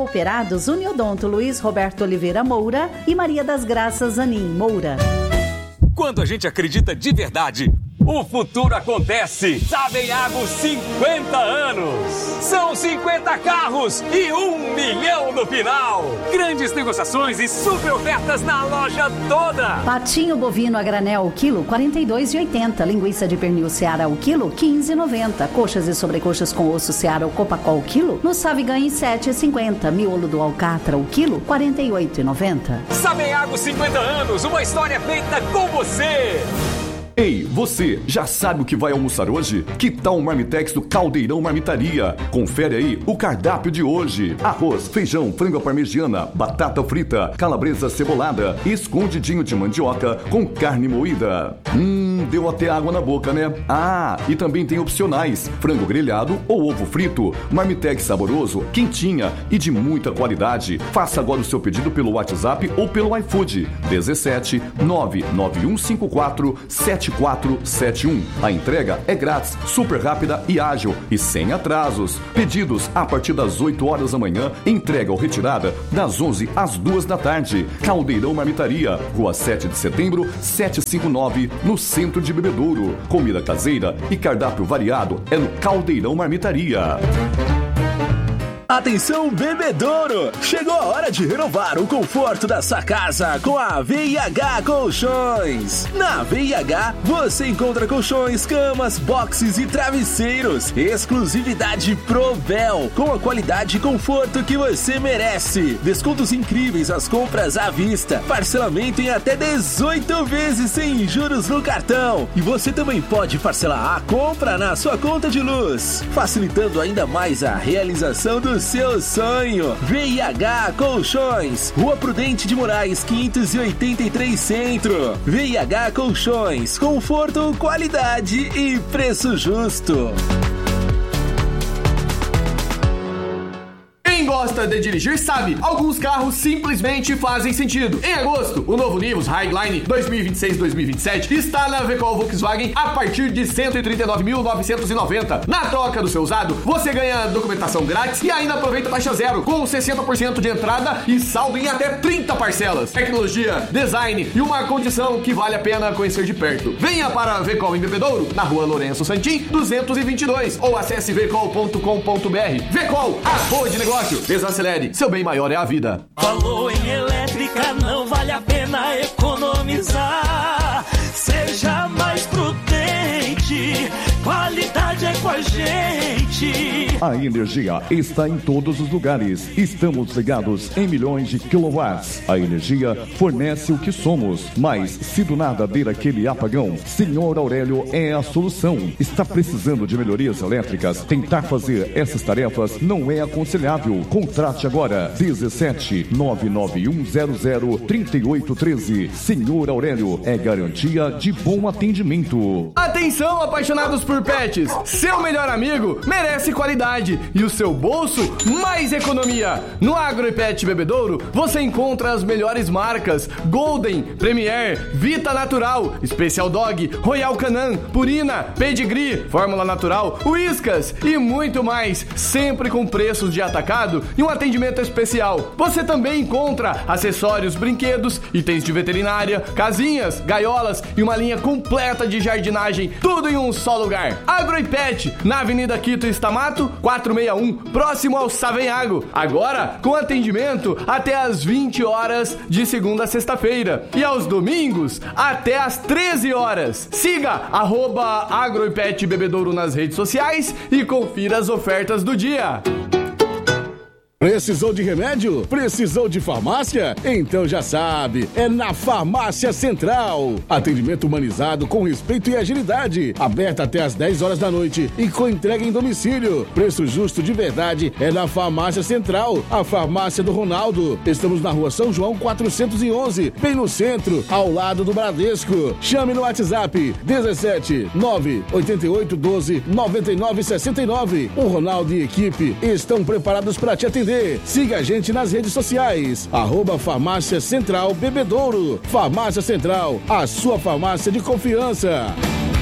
Operados Uniodonto Luiz Roberto Oliveira Moura e Maria das Graças Anim Moura. Quando a gente acredita de verdade, o futuro acontece. Saveago 50 anos. São 50 carros e 1 milhão no final. Grandes negociações e super ofertas na loja toda. Patinho bovino a granel o quilo, R$ 42,80. Linguiça de pernil Seara o quilo, R$ 15,90. Coxas e sobrecoxas com osso Seara ou Copacol o quilo, no Savigan, R$ 7,50. Miolo do Alcatra o quilo, R$ 48,90. Saveago 50 anos, uma história feita com você. Ei, você já sabe o que vai almoçar hoje? Que tal um Marmitex do Caldeirão Marmitaria? Confere aí o cardápio de hoje: arroz, feijão, frango à parmegiana, batata frita, calabresa cebolada, escondidinho de mandioca com carne moída. Deu até água na boca, né? Ah, e também tem opcionais: frango grelhado ou ovo frito. Marmitex saboroso, quentinha e de muita qualidade. Faça agora o seu pedido pelo WhatsApp ou pelo iFood. 17 99154 7471. A entrega é grátis, super rápida e ágil e sem atrasos. Pedidos a partir das 8 horas da manhã, entrega ou retirada das 11 às 2 da tarde. Caldeirão Marmitaria, Rua 7 de Setembro, 759, no centro de Bebedouro. Comida caseira e cardápio variado é no Caldeirão Marmitaria. Atenção, bebedouro! Chegou a hora de renovar o conforto da sua casa com a VIH Colchões. Na VIH, você encontra colchões, camas, boxes e travesseiros. Exclusividade Provel, com a qualidade e conforto que você merece. Descontos incríveis às compras à vista. Parcelamento em até 18 vezes sem juros no cartão. E você também pode parcelar a compra na sua conta de luz, facilitando ainda mais a realização do seu sonho. VIH Colchões, Rua Prudente de Moraes, 583 Centro. VIH Colchões, conforto, qualidade e preço justo. Quem gosta de dirigir sabe, alguns carros simplesmente fazem sentido. Em agosto, o novo Nivus Highline 2026-2027 está na Vecol Volkswagen a partir de R$ 139.990. Na troca do seu usado, você ganha documentação grátis e ainda aproveita taxa zero, com 60% de entrada e saldo em até 30 parcelas. Tecnologia, design e uma condição que vale a pena conhecer de perto. Venha para a Vecol em Bebedouro, na Rua Lourenço Santim, 222, ou acesse vecol.com.br. Vecol, a boa de negócio. Desacelere, seu bem maior é a vida. Falou em elétrica, não vale a pena economizar. Seja mais prudente, qualidade é com a gente. A energia está em todos os lugares. Estamos ligados em milhões de quilowatts. A energia fornece o que somos, mas se do nada der aquele apagão, Senhor Aurélio é a solução. Está precisando de melhorias elétricas? Tentar fazer essas tarefas não é aconselhável. Contrate agora 17 99100 3813. Senhor Aurélio é garantia de bom atendimento. Atenção, apaixonados por pets! Seu melhor amigo merece qualidade e o seu bolso mais economia. No Agro e Pet Bebedouro você encontra as melhores marcas: Golden, Premier, Vita Natural, Special Dog, Royal Canin, Purina, Pedigree, Fórmula Natural, Whiskas e muito mais, sempre com preços de atacado e um atendimento especial. Você também encontra acessórios, brinquedos, itens de veterinária, casinhas, gaiolas e uma linha completa de jardinagem, tudo em um só lugar. Agro e Pet, na Avenida Quito Estamato, 461, próximo ao Savenhago. Agora com atendimento até às 20 horas de segunda a sexta-feira e aos domingos até às 13 horas. Siga @Agro e Pet Bebedouro nas redes sociais e confira as ofertas do dia. Precisou de remédio? Precisou de farmácia? Então já sabe, é na Farmácia Central. Atendimento humanizado com respeito e agilidade. Aberta até às 10 horas da noite e com entrega em domicílio. Preço justo de verdade é na Farmácia Central, a farmácia do Ronaldo. Estamos na Rua São João 411, bem no centro, ao lado do Bradesco. Chame no WhatsApp 17 988 12 99 69. O Ronaldo e equipe estão preparados para te atender. Siga a gente nas redes sociais, @Farmácia Central Bebedouro. Farmácia Central, a sua farmácia de confiança.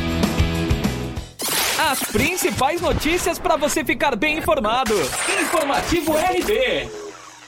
As principais notícias para você ficar bem informado. Informativo RB.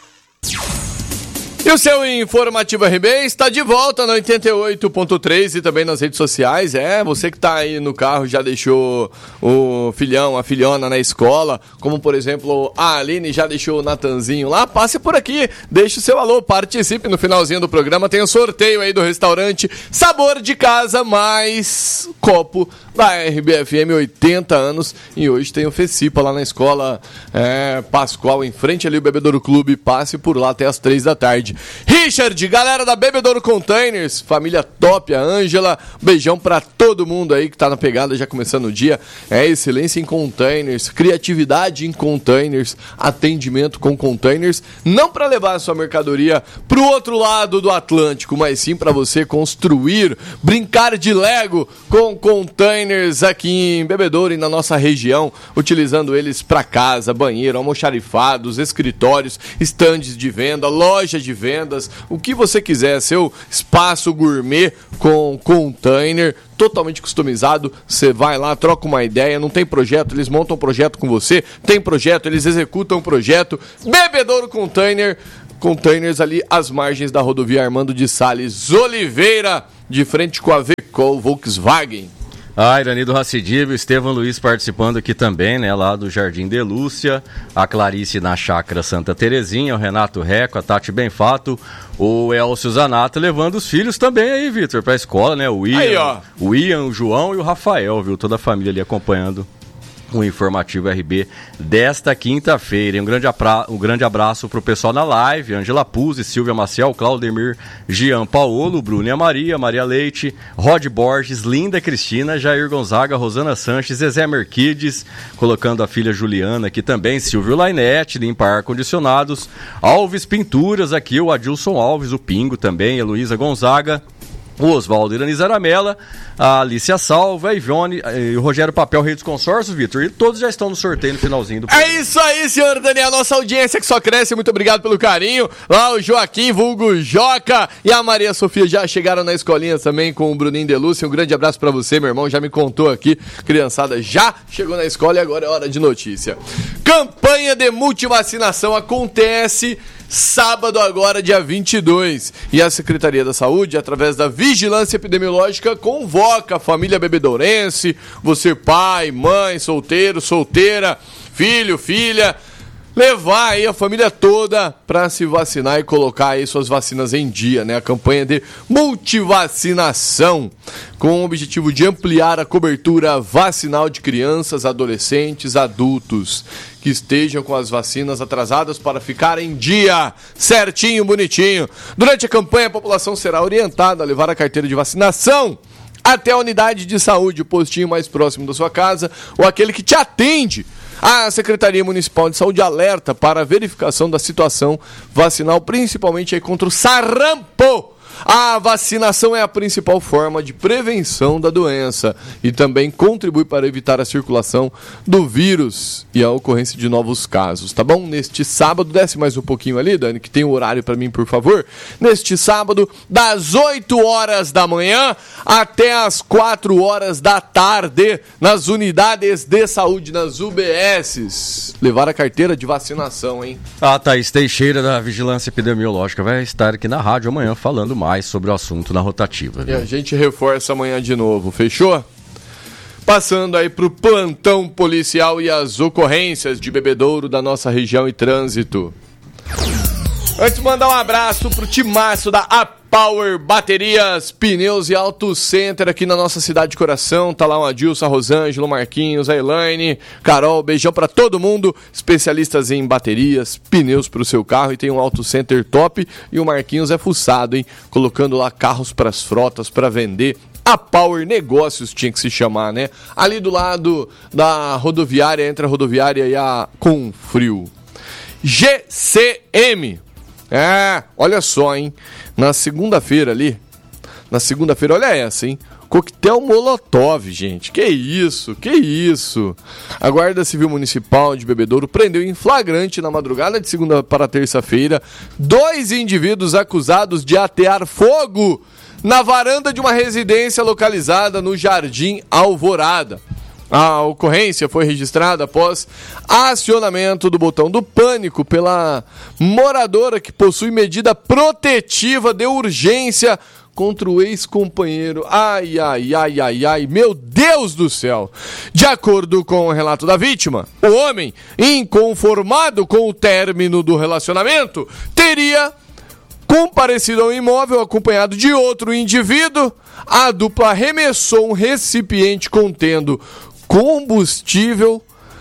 E o seu Informativo RB está de volta no 88.3 e também nas redes sociais. Você que está aí no carro já deixou o filhão, a filhona na escola, como por exemplo a Aline já deixou o Natanzinho lá, passe por aqui, deixe o seu alô, participe no finalzinho do programa, tem o sorteio aí do restaurante Sabor de Casa mais copo da RBFM 80 anos e hoje tem o Fecipa lá na escola Pascoal, em frente ali o Bebedouro Clube, passe por lá até as 3 da tarde. Richard, galera da Bebedouro Containers, família top, a Ângela, beijão pra todo mundo aí que tá na pegada, já começando o dia. Excelência em containers, criatividade em containers, atendimento com containers, não para levar a sua mercadoria pro outro lado do Atlântico, mas sim para você construir, brincar de Lego com containers aqui em Bebedouro e na nossa região, utilizando eles para casa, banheiro, almoxarifados, escritórios, estandes de venda, loja de vendas, o que você quiser, seu espaço gourmet com container, totalmente customizado, você vai lá, troca uma ideia, não tem projeto, eles montam um projeto com você, tem projeto, eles executam um projeto, Bebedouro Containers ali às margens da rodovia Armando de Sales Oliveira, de frente com a Vecol Volkswagen. A Irani do Racidib, o Estevam Luiz participando aqui também, né, lá do Jardim de Lúcia, a Clarice na Chácara Santa Terezinha, o Renato Reco, a Tati Benfato, o Elcio Zanata levando os filhos também aí, Vitor, pra escola, né, o Ian, o João e o Rafael, viu, toda a família ali acompanhando o Informativo RB desta quinta-feira. Um grande abraço pro pessoal na live, Angela Puzzi, Silvia Maciel, Claudemir, Gian Paolo, Bruna Maria, Maria Leite, Rod Borges, Linda Cristina, Jair Gonzaga, Rosana Sanches, Zezé Merquides, colocando a filha Juliana aqui também, Silvio Lainete, Limpa Ar-Condicionados, Alves Pinturas aqui, o Adilson Alves, o Pingo também, a Luísa Gonzaga, o Oswaldo Irani Zaramella, a Alicia Salva, a Ivone e o Rogério Papel, Redes Consórcios, Vitor, e todos já estão no sorteio no finalzinho do programa. É isso aí, senhor Daniel, nossa audiência que só cresce, muito obrigado pelo carinho. Lá o Joaquim, vulgo Joca, e a Maria Sofia já chegaram na escolinha também com o Bruninho de Lúcia. Um grande abraço pra você, meu irmão, já me contou aqui, criançada já chegou na escola e agora é hora de notícia. Campanha de multivacinação acontece sábado agora, dia 22, e a Secretaria da Saúde, através da Vigilância Epidemiológica, convoca a família bebedourense, você pai, mãe, solteiro, solteira, filho, filha, levar aí a família toda para se vacinar e colocar aí suas vacinas em dia, né? A campanha de multivacinação, com o objetivo de ampliar a cobertura vacinal de crianças, adolescentes, adultos que estejam com as vacinas atrasadas para ficar em dia, certinho, bonitinho. Durante a campanha, a população será orientada a levar a carteira de vacinação até a unidade de saúde, o postinho mais próximo da sua casa ou aquele que te atende. A Secretaria Municipal de Saúde alerta para a verificação da situação vacinal, principalmente aí contra o sarampo. A vacinação é a principal forma de prevenção da doença e também contribui para evitar a circulação do vírus e a ocorrência de novos casos, tá bom? Neste sábado, desce mais um pouquinho ali, Dani, que tem o horário para mim, por favor. Neste sábado, das 8 horas da manhã até as 4 horas da tarde, nas unidades de saúde, nas UBSs. Levar a carteira de vacinação, hein? A Thaís Teixeira, da Vigilância Epidemiológica, vai estar aqui na rádio amanhã falando mais sobre o assunto na rotativa. Viu? E a gente reforça amanhã de novo, fechou? Passando aí pro plantão policial e as ocorrências de bebedouro da nossa região e trânsito. Antes de mandar um abraço pro timaço da Power Baterias, Pneus e Auto Center aqui na nossa cidade de coração. Tá lá o Adilson, a Rosângela, o Marquinhos, a Elaine, Carol, beijão pra todo mundo. Especialistas em baterias, pneus pro seu carro e tem um Auto Center top. E o Marquinhos é fuçado, hein? Colocando lá carros pras frotas pra vender. A Power Negócios tinha que se chamar, né? Ali do lado da rodoviária, entre a rodoviária e a Confrio. GCM. Olha só, hein? Na segunda-feira, olha essa, hein? Coquetel Molotov, gente. Que isso? A Guarda Civil Municipal de Bebedouro prendeu em flagrante na madrugada de segunda para terça-feira 2 indivíduos acusados de atear fogo na varanda de uma residência localizada no Jardim Alvorada. A ocorrência foi registrada após acionamento do botão do pânico pela moradora que possui medida protetiva de urgência contra o ex-companheiro. Ai, meu Deus do céu! De acordo com o relato da vítima, o homem, inconformado com o término do relacionamento, teria comparecido ao imóvel acompanhado de outro indivíduo. A dupla arremessou um recipiente contendo combustível